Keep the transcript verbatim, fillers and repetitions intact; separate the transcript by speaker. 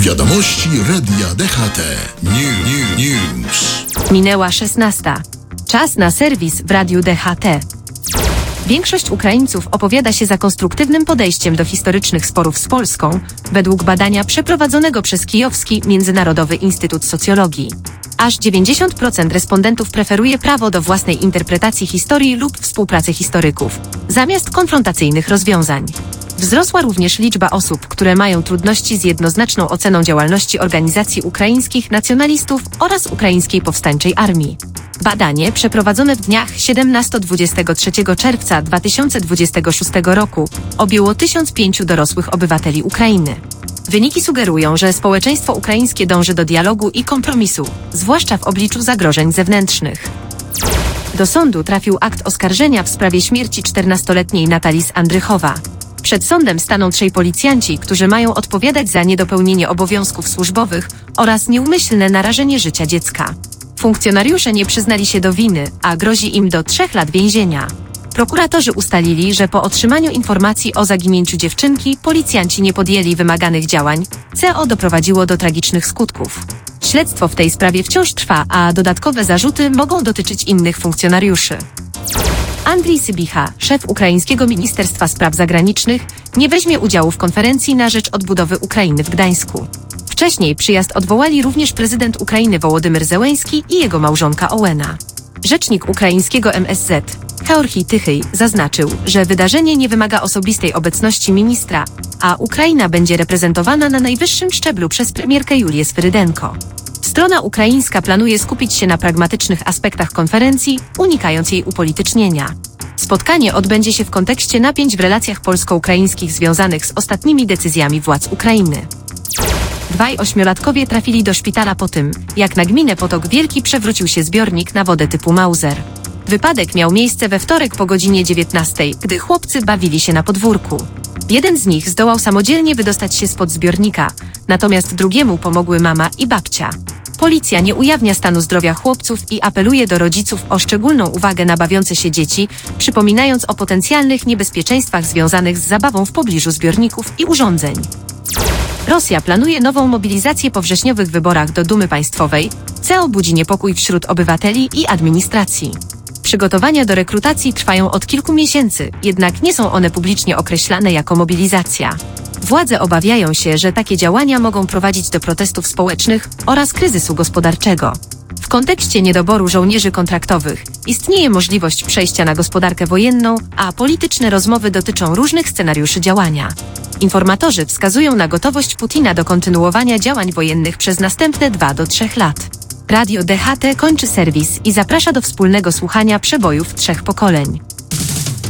Speaker 1: Wiadomości Radia D H T. New, new, news.
Speaker 2: Minęła szesnasta. Czas na serwis w Radiu D H T. Większość Ukraińców opowiada się za konstruktywnym podejściem do historycznych sporów z Polską, według badania przeprowadzonego przez Kijowski Międzynarodowy Instytut Socjologii. Aż dziewięćdziesiąt procent respondentów preferuje prawo do własnej interpretacji historii lub współpracy historyków, zamiast konfrontacyjnych rozwiązań. Wzrosła również liczba osób, które mają trudności z jednoznaczną oceną działalności organizacji ukraińskich nacjonalistów oraz Ukraińskiej Powstańczej Armii. Badanie przeprowadzone w dniach siedemnastego do dwudziestego trzeciego czerwca dwa tysiące dwudziestego szóstego roku objęło tysiąc pięciu dorosłych obywateli Ukrainy. Wyniki sugerują, że społeczeństwo ukraińskie dąży do dialogu i kompromisu, zwłaszcza w obliczu zagrożeń zewnętrznych. Do sądu trafił akt oskarżenia w sprawie śmierci czternastoletniej Natalii z Andrychowa. Przed sądem staną trzej policjanci, którzy mają odpowiadać za niedopełnienie obowiązków służbowych oraz nieumyślne narażenie życia dziecka. Funkcjonariusze nie przyznali się do winy, a grozi im do trzech lat więzienia. Prokuratorzy ustalili, że po otrzymaniu informacji o zaginięciu dziewczynki policjanci nie podjęli wymaganych działań, co doprowadziło do tragicznych skutków. Śledztwo w tej sprawie wciąż trwa, a dodatkowe zarzuty mogą dotyczyć innych funkcjonariuszy. Andrii Sybicha, szef ukraińskiego Ministerstwa Spraw Zagranicznych, nie weźmie udziału w konferencji na rzecz odbudowy Ukrainy w Gdańsku. Wcześniej przyjazd odwołali również prezydent Ukrainy Wołodymyr Zełenski i jego małżonka Ołena. Rzecznik ukraińskiego M S Z, Georgij Tychyj, zaznaczył, że wydarzenie nie wymaga osobistej obecności ministra, a Ukraina będzie reprezentowana na najwyższym szczeblu przez premierkę Julię Swyrydenko. Strona ukraińska planuje skupić się na pragmatycznych aspektach konferencji, unikając jej upolitycznienia. Spotkanie odbędzie się w kontekście napięć w relacjach polsko-ukraińskich związanych z ostatnimi decyzjami władz Ukrainy. Dwaj ośmiolatkowie trafili do szpitala po tym, jak na gminę Potok Wielki przewrócił się zbiornik na wodę typu Mauser. Wypadek miał miejsce we wtorek po godzinie dziewiętnastej, gdy chłopcy bawili się na podwórku. Jeden z nich zdołał samodzielnie wydostać się spod zbiornika, natomiast drugiemu pomogły mama i babcia. Policja nie ujawnia stanu zdrowia chłopców i apeluje do rodziców o szczególną uwagę na bawiące się dzieci, przypominając o potencjalnych niebezpieczeństwach związanych z zabawą w pobliżu zbiorników i urządzeń. Rosja planuje nową mobilizację po wrześniowych wyborach do Dumy Państwowej, co budzi niepokój wśród obywateli i administracji. Przygotowania do rekrutacji trwają od kilku miesięcy, jednak nie są one publicznie określane jako mobilizacja. Władze obawiają się, że takie działania mogą prowadzić do protestów społecznych oraz kryzysu gospodarczego. W kontekście niedoboru żołnierzy kontraktowych istnieje możliwość przejścia na gospodarkę wojenną, a polityczne rozmowy dotyczą różnych scenariuszy działania. Informatorzy wskazują na gotowość Putina do kontynuowania działań wojennych przez następne dwa do trzech lat. Radio D H T kończy serwis i zaprasza do wspólnego słuchania przebojów trzech pokoleń.